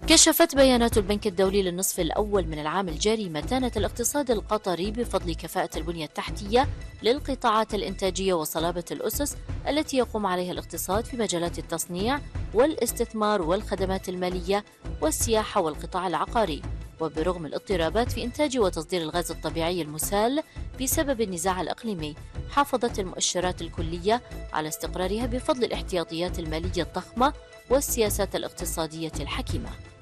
كشفت بيانات البنك الدولي للنصف الأول من العام الجاري متانة الاقتصاد القطري بفضل كفاءة البنية التحتية للقطاعات الإنتاجية وصلابة الأسس التي يقوم عليها الاقتصاد في مجالات التصنيع والاستثمار والخدمات المالية والسياحة والقطاع العقاري. وبرغم الاضطرابات في إنتاج وتصدير الغاز الطبيعي المسال بسبب النزاع الإقليمي، حافظت المؤشرات الكلية على استقرارها بفضل الاحتياطيات المالية الضخمة والسياسات الاقتصادية الحكيمة.